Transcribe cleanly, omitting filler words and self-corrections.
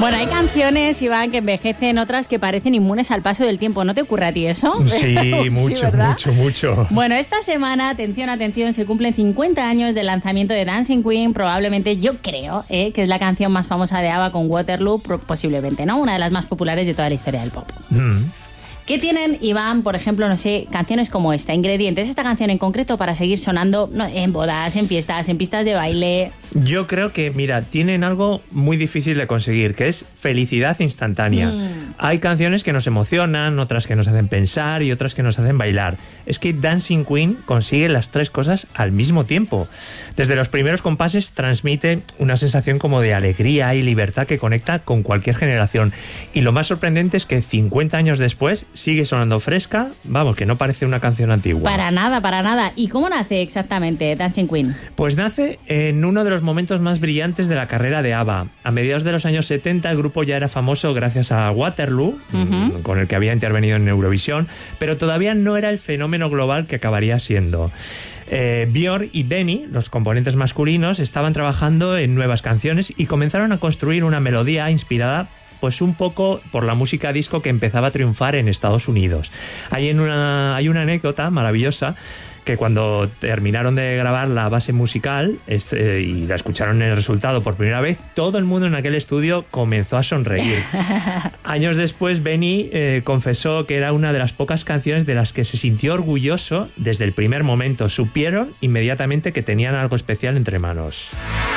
Bueno, hay canciones, Iván, que envejecen, otras que parecen inmunes al paso del tiempo. ¿No te ocurre a ti eso? Sí, mucho. Bueno, esta semana, atención, se cumplen 50 años del lanzamiento de Dancing Queen. Probablemente, yo creo, que es la canción más famosa de ABBA con Waterloo, posiblemente, ¿no? Una de las más populares de toda la historia del pop. ¿Qué tienen, Iván, por ejemplo, no sé, canciones como esta, ingredientes, esta canción en concreto para seguir sonando en bodas, en fiestas, en pistas de baile? Yo creo que, mira, tienen algo muy difícil de conseguir, que es felicidad instantánea. Hay canciones que nos emocionan, otras que nos hacen pensar y otras que nos hacen bailar. Es que Dancing Queen consigue las tres cosas al mismo tiempo. Desde los primeros compases transmite una sensación como de alegría y libertad que conecta con cualquier generación. Y lo más sorprendente es que 50 años después sigue sonando fresca, vamos, que no parece una canción antigua. Para nada. ¿Y cómo nace exactamente Dancing Queen? Pues nace en uno de los momentos más brillantes de la carrera de ABBA. A mediados de los años 70 el grupo ya era famoso gracias a Waterloo, con el que había intervenido en Eurovisión, pero todavía no era el fenómeno global que acabaría siendo. Björn y Benny, los componentes masculinos, estaban trabajando en nuevas canciones y comenzaron a construir una melodía inspirada pues un poco por la música disco que empezaba a triunfar en Estados Unidos. Hay una anécdota maravillosa que cuando terminaron de grabar la base musical y la escucharon en el resultado por primera vez, todo el mundo en aquel estudio comenzó a sonreír. Años después, Benny confesó que era una de las pocas canciones de las que se sintió orgulloso desde el primer momento. Supieron inmediatamente que tenían algo especial entre manos.